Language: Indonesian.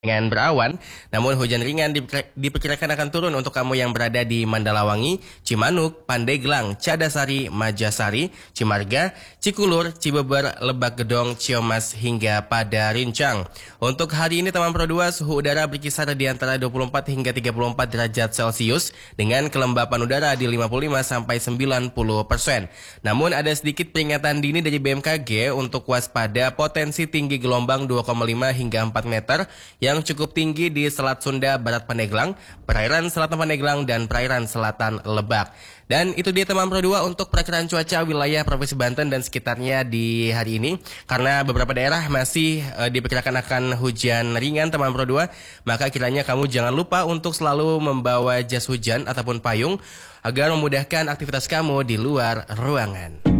Dengan berawan, namun hujan ringan diperkirakan akan turun untuk kamu yang berada di Mandalawangi, Cimanuk, Pandeglang, Cadasari, Majasari, Cimarga, Cikulur, Cibeber, Lebak Gedong, Ciamas, hingga pada Rincang. Untuk hari ini Taman Pro 2 suhu udara berkisar di antara 24 hingga 34 derajat Celcius dengan kelembapan udara di 55-90%. Namun ada sedikit peringatan dini dari BMKG untuk waspada potensi tinggi gelombang 2,5 hingga 4 meter yang cukup tinggi di Selat Sunda Barat Pandeglang, perairan selatan Pandeglang, dan perairan selatan Lebak. Dan itu dia teman Pro 2 untuk perakiraan cuaca wilayah Provinsi Banten dan sekitarnya di hari ini. Karena beberapa daerah masih diperkirakan akan hujan ringan teman Pro 2, maka kiranya kamu jangan lupa untuk selalu membawa jas hujan ataupun payung agar memudahkan aktivitas kamu di luar ruangan.